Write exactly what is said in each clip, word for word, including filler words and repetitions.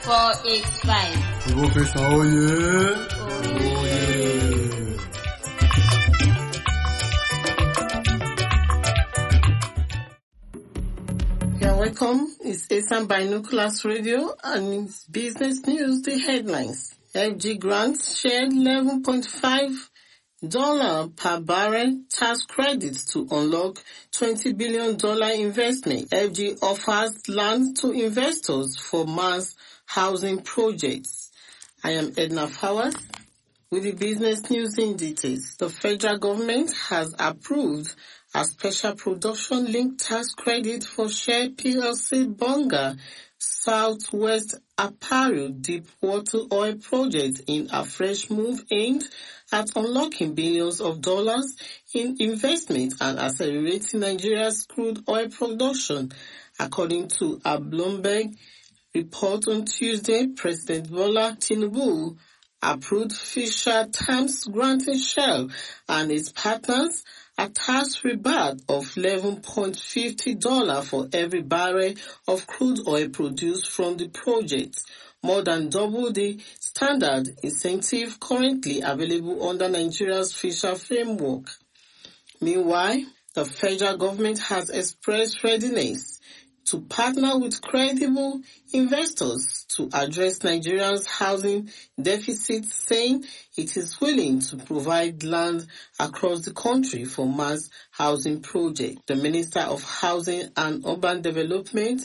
four eight five. Professor Oye. Oye. You're welcome. It's Esan Binoculars Radio and it's business news, the headlines. F G grants shared eleven point five dollars per barrel tax credits to unlock twenty billion dollars investment. F G offers land to investors for mass housing projects. I am Edna Fowers with the business news in details. The federal government has approved a special production-linked tax credit for Shell P L C Bonga Southwest Apparel deep-water oil project in a fresh move aimed at unlocking billions of dollars in investment and accelerating Nigeria's crude oil production. According to a Bloomberg report on Tuesday, President Bola Tinubu approved Fisher Times granting Shell and its partners a tax rebate of eleven point five zero dollars for every barrel of crude oil produced from the project, more than double the standard incentive currently available under Nigeria's Fisher framework. Meanwhile, the federal government has expressed readiness to partner with credible investors to address Nigeria's housing deficit, saying it is willing to provide land across the country for mass housing projects. The Minister of Housing and Urban Development,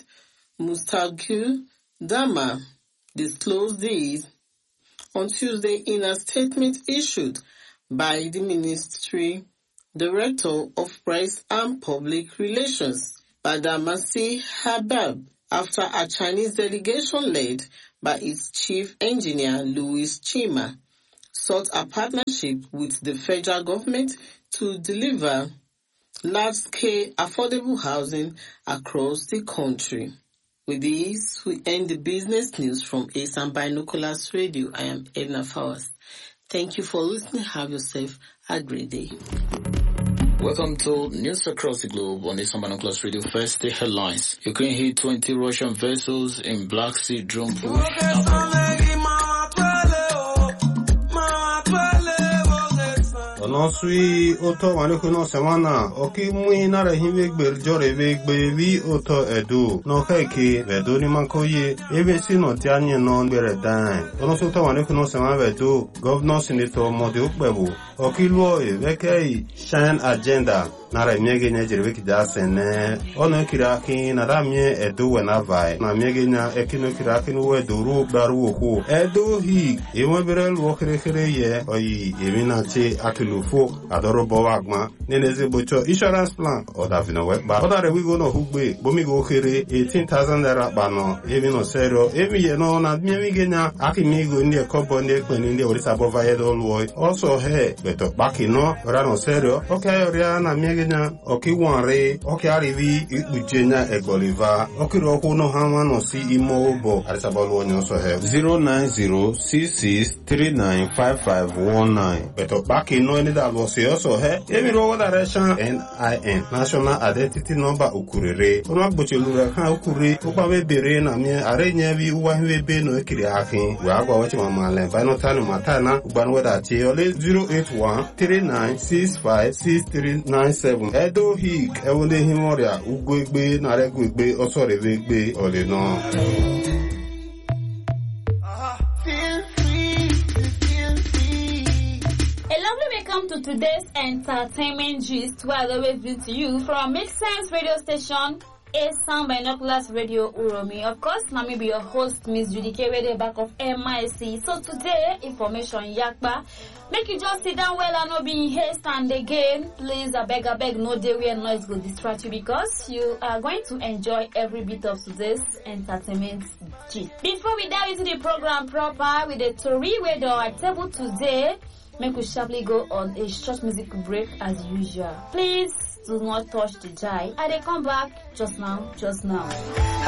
Mustaqiu Dama, disclosed this on Tuesday in a statement issued by the Ministry Director of Press and Public Relations, Badamasi Habab, after a Chinese delegation led by its chief engineer, Louis Chima, sought a partnership with the federal government to deliver large-scale affordable housing across the country. With this, we end the business news from Esan Binoculars Radio. I am Edna Fowers. Thank you for listening. Have yourself a great day. Welcome to News Across the Globe on Esan Binoculars Radio. First, the headlines. Ukraine hit twenty Russian vessels in Black Sea drone push. No sui oto wanekuno semana oki mui nare himegbe jore vegbe vi oto edu no keke vedo ni mankoye ebe sino tianye no bere dan ono soto wanekuno semana vedo governor senator mode ukbebu oki luo e vekei shine agenda nare miege nya jerwe kida sene ono kiraki na ramie edu wena vai na miege nya ekino kiraki no weduru baru oku edu hi ewe bere luo kere kere ye oyi emina che akilu fo adoro bowagma neneze bocho insurance plan oda vino wekba oda re we go no hugbe bomi go kere eighteen thousand naira bano even no zero emi ye no na mi genya akimi go ndi ekobo ndi ekpeni ndi orisa provide all boy also he beto baki no ora no zero okay ora na mi genya okay wanre okay arivi ikpujenya egboliva okay ro ku no hanwa no si imo obo arisa bolu onyo so he zero nine zero six six three nine five five one nine beto baki no any that was also he emi ro direction N I N national identity number ukurere ono gboche lura kan ukure opa we bere na mi are nya bi uwa we be no ekiri akin we agwa wachi mama le ba no tanu matana ugban weda che ole zero eight one three nine six five six three nine seven edo hik ewonde himoria ugwegbe na regwegbe osore wegbe ole no. To today's entertainment gist, where I always bring to you from Make Sense radio station, Esan Binoculars Radio Uromi. Of course, now me be your host, Miss Judy K, radio back of M I C. So today, information yakba. Make you just sit down well and not be in haste. And again, please, I beg, I beg, no day where noise will distract you, because you are going to enjoy every bit of today's entertainment gist. Before we dive into the program proper with the Tori weather at table today, make we sharply go on a short music break as usual. Please do not touch the dial. I will come back just now, just now.